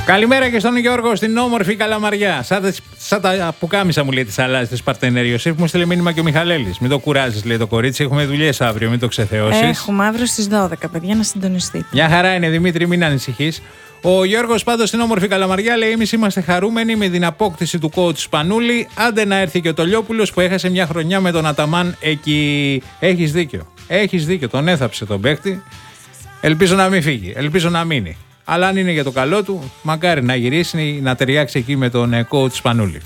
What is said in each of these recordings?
Καλημέρα και στον Γιώργο στην όμορφη Καλαμαριά. Σαν τα πουκάμισα μου λέει τη αλλάζει τη Παρτενέριωσήφ. Μου στείλε μήνυμα και ο Μιχαλέλης. Μην το κουράζεις, λέει το κορίτσι. Έχουμε δουλειές αύριο, μην το ξεθεώσεις. Έχουμε αύριο στις 12, παιδιά, να συντονιστείτε. Μια χαρά είναι, Δημήτρη, μην ανησυχείς. Ο Γιώργος πάντως στην όμορφη Καλαμαριά λέει: εμείς είμαστε χαρούμενοι με την απόκτηση του coach Σπανούλη. Άντε να έρθει και ο Τολιόπουλος που έχασε μια χρονιά με τον Αταμάν εκεί. Έχεις δίκιο. Έχεις δίκιο. Τον έθαψε τον παίκτη. Ελπίζω να μην φύγει. Ελπίζω να μείνει. Αλλά αν είναι για το καλό του, μακάρι να γυρίσει να ταιριάξει εκεί με τον coach Σπανούλη.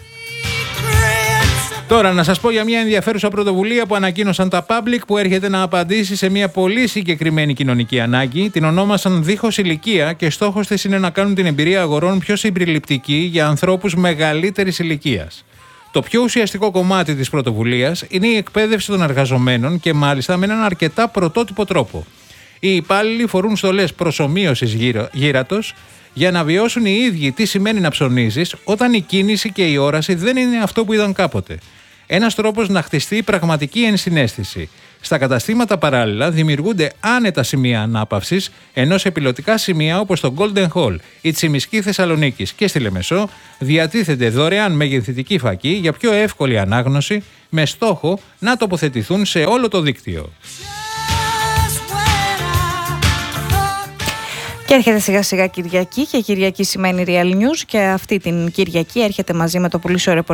Τώρα να σας πω για μια ενδιαφέρουσα πρωτοβουλία που ανακοίνωσαν τα Public, που έρχεται να απαντήσει σε μια πολύ συγκεκριμένη κοινωνική ανάγκη. Την ονόμασαν Δίχως Ηλικία και στόχος της είναι να κάνουν την εμπειρία αγορών πιο συμπεριληπτική για ανθρώπους μεγαλύτερης ηλικίας. Το πιο ουσιαστικό κομμάτι της πρωτοβουλίας είναι η εκπαίδευση των εργαζομένων και μάλιστα με έναν αρκετά πρωτότυπο τρόπο. Οι υπάλληλοι φορούν στολές προσομοίωσης γύρατος για να βιώσουν οι ίδιοι τι σημαίνει να ψωνίζεις όταν η κίνηση και η όραση δεν είναι αυτό που ήταν κάποτε. Ένας τρόπος να χτιστεί πραγματική ενσυναίσθηση. Στα καταστήματα παράλληλα δημιουργούνται άνετα σημεία ανάπαυσης, ενώ σε πιλωτικά σημεία όπως το Golden Hall, η Τσιμισκή Θεσσαλονίκης και στη Λεμεσό διατίθεται δωρεάν μεγεθυντική φακή για πιο εύκολη ανάγνωση, με στόχο να τοποθετηθούν σε όλο το δίκτυο. Και έρχεται σιγά σιγά Κυριακή, και Κυριακή σημαίνει Real News, και αυτή την Κυριακή έρχεται μαζί με το πολύ ωραίο